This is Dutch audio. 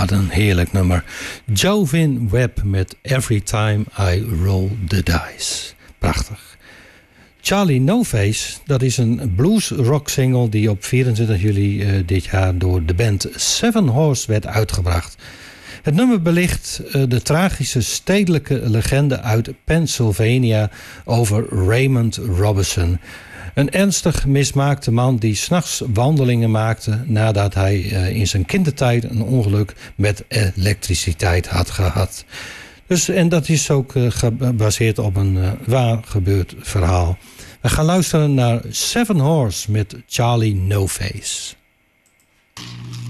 wat een heerlijk nummer. Jovin Webb met Every Time I Roll the Dice. Prachtig. Charlie No Face, dat is een blues-rock single die op 24 juli dit jaar door de band Seven Horse werd uitgebracht. Het nummer belicht de tragische stedelijke legende uit Pennsylvania over Raymond Robinson. Een ernstig mismaakte man die 's nachts wandelingen maakte nadat hij in zijn kindertijd een ongeluk met elektriciteit had gehad. En dat is ook gebaseerd op een waar gebeurd verhaal. We gaan luisteren naar Seven Horse met Charlie No Face.